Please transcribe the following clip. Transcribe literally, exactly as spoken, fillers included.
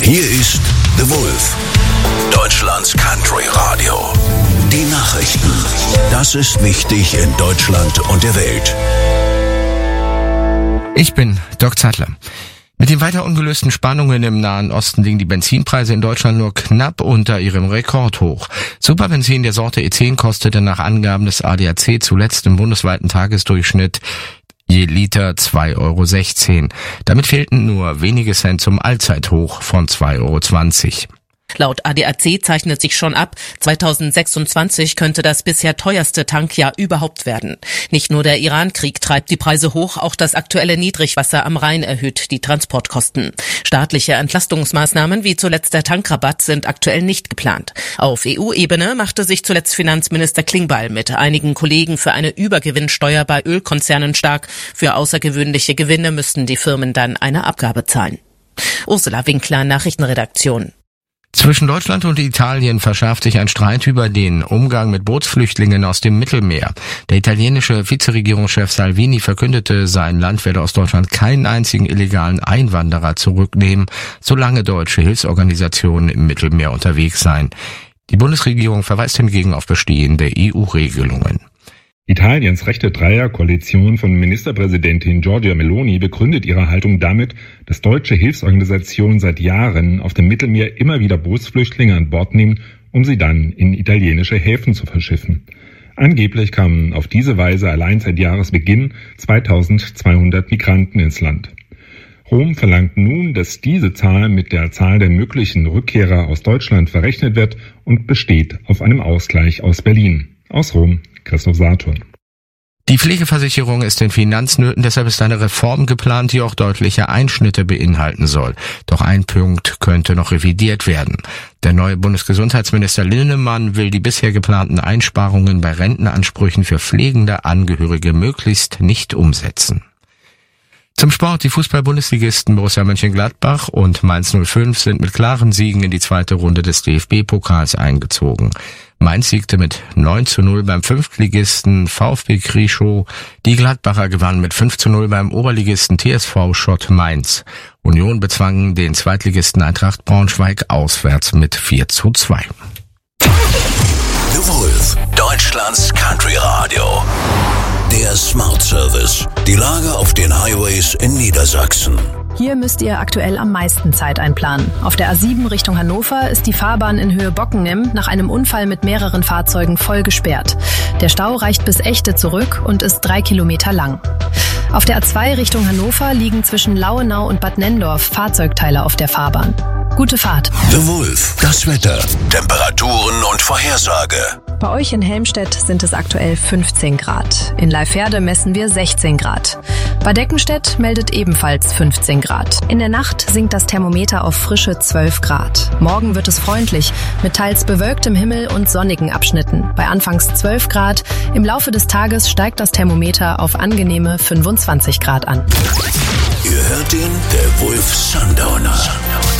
Hier ist The Wolf, Deutschlands Country Radio. Die Nachrichten. Das ist wichtig in Deutschland und der Welt. Ich bin Doc Zattler. Mit den weiter ungelösten Spannungen im Nahen Osten liegen die Benzinpreise in Deutschland nur knapp unter ihrem Rekordhoch. Superbenzin der Sorte E zehn kostete nach Angaben des A D A C zuletzt im bundesweiten Tagesdurchschnitt je Liter zwei Euro sechzehn. Damit fehlten nur wenige Cent zum Allzeithoch von zwei Euro zwanzig. Laut A D A C zeichnet sich schon ab, zweitausendsechsundzwanzig könnte das bisher teuerste Tankjahr überhaupt werden. Nicht nur der Iran-Krieg treibt die Preise hoch, auch das aktuelle Niedrigwasser am Rhein erhöht die Transportkosten. Staatliche Entlastungsmaßnahmen wie zuletzt der Tankrabatt sind aktuell nicht geplant. Auf E U-Ebene machte sich zuletzt Finanzminister Klingbeil mit einigen Kollegen für eine Übergewinnsteuer bei Ölkonzernen stark. Für außergewöhnliche Gewinne müssten die Firmen dann eine Abgabe zahlen. Ursula Winkler, Nachrichtenredaktion. Zwischen Deutschland und Italien verschärft sich ein Streit über den Umgang mit Bootsflüchtlingen aus dem Mittelmeer. Der italienische Vizeregierungschef Salvini verkündete, sein Land werde aus Deutschland keinen einzigen illegalen Einwanderer zurücknehmen, solange deutsche Hilfsorganisationen im Mittelmeer unterwegs seien. Die Bundesregierung verweist hingegen auf bestehende E U-Regelungen. Italiens rechte Dreierkoalition von Ministerpräsidentin Giorgia Meloni begründet ihre Haltung damit, dass deutsche Hilfsorganisationen seit Jahren auf dem Mittelmeer immer wieder Bootsflüchtlinge an Bord nehmen, um sie dann in italienische Häfen zu verschiffen. Angeblich kamen auf diese Weise allein seit Jahresbeginn zweitausendzweihundert Migranten ins Land. Rom verlangt nun, dass diese Zahl mit der Zahl der möglichen Rückkehrer aus Deutschland verrechnet wird und besteht auf einem Ausgleich aus Berlin. Aus Rom, Christoph Saturn. Die Pflegeversicherung ist in Finanznöten, deshalb ist eine Reform geplant, die auch deutliche Einschnitte beinhalten soll. Doch ein Punkt könnte noch revidiert werden. Der neue Bundesgesundheitsminister Linnemann will die bisher geplanten Einsparungen bei Rentenansprüchen für pflegende Angehörige möglichst nicht umsetzen. Zum Sport. Die Fußball-Bundesligisten Borussia Mönchengladbach und Mainz null fünf sind mit klaren Siegen in die zweite Runde des D F B-Pokals eingezogen. Mainz siegte mit neun zu null beim Fünftligisten VfB Krieschow. Die Gladbacher gewannen mit fünf zu null beim Oberligisten T S V Schott Mainz. Union bezwangen den Zweitligisten Eintracht Braunschweig auswärts mit vier zu zwei. The Wolf, Deutschlands Country Radio. Der Smart Service. Die Lage auf den Highways in Niedersachsen. Hier müsst ihr aktuell am meisten Zeit einplanen. Auf der A sieben Richtung Hannover ist die Fahrbahn in Höhe Bockenem nach einem Unfall mit mehreren Fahrzeugen voll gesperrt. Der Stau reicht bis Echte zurück und ist drei Kilometer lang. Auf der A zwei Richtung Hannover liegen zwischen Lauenau und Bad Nenndorf Fahrzeugteile auf der Fahrbahn. Gute Fahrt. The Wolf, das Wetter, Temperaturen und Vorhersage. Bei euch in Helmstedt sind es aktuell fünfzehn Grad. In Leiferde messen wir sechzehn Grad. Bei Deckenstedt meldet ebenfalls fünfzehn Grad. In der Nacht sinkt das Thermometer auf frische zwölf Grad. Morgen wird es freundlich, mit teils bewölktem Himmel und sonnigen Abschnitten. Bei anfangs zwölf Grad. Im Laufe des Tages steigt das Thermometer auf angenehme fünfundzwanzig Grad an. Ihr hört ihn, der Wolf Sundowner.